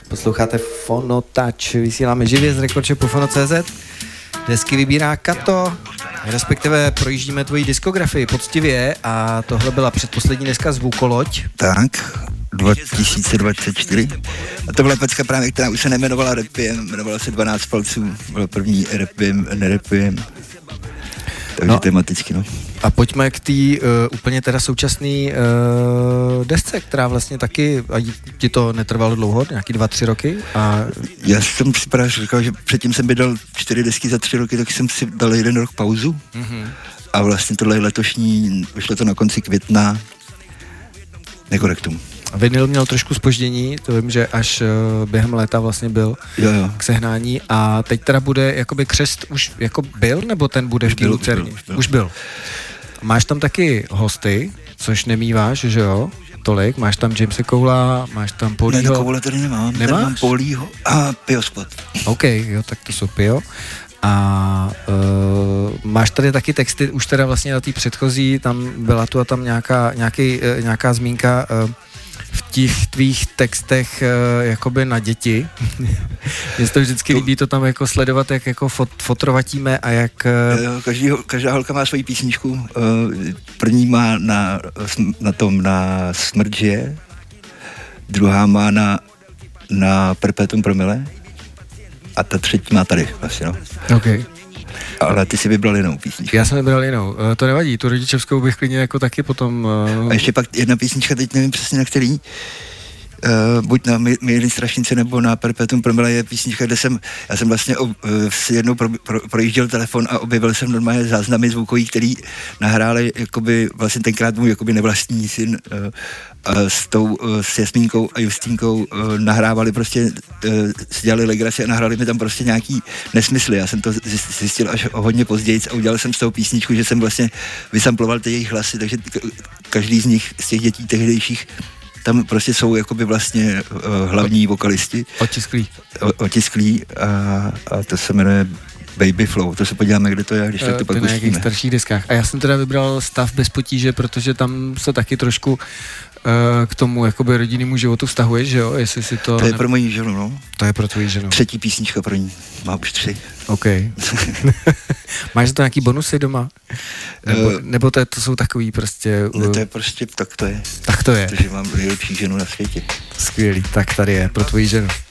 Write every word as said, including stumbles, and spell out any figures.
Posloucháte Fonotouch, vysíláme živě z Rekordshopu Fono tečka cé zet. Desky vybírá Kato, respektive projíždíme tvoji diskografii poctivě a tohle byla předposlední deska Zvukoloď. Tak, dva tisíce dvacet čtyři. A to byla pecka právě, která už se nejmenovala Repiem, jmenovala se dvanáct palců, byla první Repiem, nerepiem. Takže no, tematicky, no. A pojďme k té uh, úplně teda současné uh, desce, která vlastně taky, a ti to netrvalo dlouho, nějaký dva, tři roky. A... Já jsem si právě říkal, že předtím jsem vydal čtyři desky za tři roky, tak jsem si dal jeden rok pauzu. Mm-hmm. A vlastně tohle je letošní, vyšlo to na konci května, Nekorektum. Vinyl měl trošku zpoždění, to vím, že až uh, během léta vlastně byl jo, jo. k sehnání a teď teda bude jakoby křest už jako byl, nebo ten bude už v té Lucerně? Už, už byl. Máš tam taky hosty, což nemýváš, že jo? Tolik, máš tam Jamese Coula, máš tam Paulího. Ne, no Coula tady nemám, Nemáš? Tady mám Paulího a Pio Spot. OK, jo, tak to jsou Pio. A uh, máš tady taky texty, už teda vlastně na té předchozí, tam byla tu a tam nějaká, nějaký, uh, nějaká zmínka uh, v těch tvých textech uh, jakoby na děti. Mně se to vždycky líbí to tam jako sledovat, jak jako fot, fotrovatíme a jak... Uh... Každý, každá holka má svoji písničku. Uh, první má na, na tom na Smrt žije, druhá má na, na Perpetuum promile a ta třetí má tady vlastně, no. Okay. Ale ty si vybral jinou písničku. Já jsem vybral jinou. To nevadí, tu rodičovskou bych klidně jako taky potom... A ještě pak jedna písnička, teď nevím přesně na který, uh, buď na Milý strašnice nebo na Perpetuum promile je písnička, kde jsem, já jsem vlastně uh, si jednou pro, pro, projížděl telefon a objevil jsem normálně záznamy zvukový, který nahráli jakoby vlastně tenkrát můj jakoby nevlastní syn uh, a s tou, uh, s Jasmínkou a Justínkou uh, nahrávali prostě, uh, si dělali legraci a nahráli mi tam prostě nějaký nesmysly. Já jsem to zjistil až hodně později a udělal jsem z toho písničku, že jsem vlastně vysamploval ty jejich hlasy, takže každý z nich, z těch dětí tehdejších, tam prostě jsou jakoby vlastně uh, hlavní vokalisti. Otisklí. O, otisklí a, a to se jmenuje Baby Flow, to se podíváme, kde to je, když tak to pak pustíme. Na jakých starších deskách. A já jsem teda vybral Stav bez potíže, protože tam se taky trošku uh, k tomu jakoby rodinnému životu vztahuješ, že jo? Jestli si to... To je ne... pro moji ženu, no. To je pro tvoji ženu. Třetí písnička pro ní, má už tři. OK. Máš to nějaký bonusy doma? Nebo, uh, nebo to, je, to jsou takový prostě... Uh... Ne, to je prostě, tak to je. Tak to je. Protože mám nejlepší ženu na světě. Skvělý, tak tady je pro tvoji ženu.